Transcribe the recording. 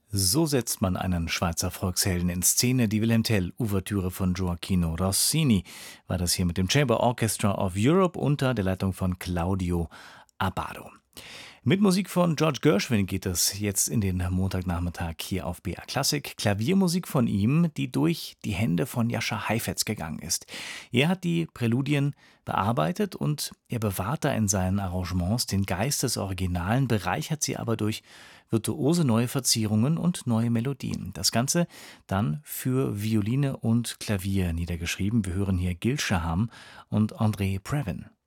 So setzt man einen Schweizer Volkshelden in Szene. Die Wilhelm Tell-Ouvertüre von Gioacchino Rossini war das hier mit dem Chamber Orchestra of Europe unter der Leitung von Claudio Abbado. Mit Musik von George Gershwin geht es jetzt in den Montagnachmittag hier auf BR Klassik. Klaviermusik von ihm, die durch die Hände von Jascha Heifetz gegangen ist. Er hat die Präludien bearbeitet und er bewahrt da in seinen Arrangements den Geist des Originalen, bereichert sie aber durch virtuose neue Verzierungen und neue Melodien. Das Ganze dann für Violine und Klavier niedergeschrieben. Wir hören hier Gil Shaham und André Previn.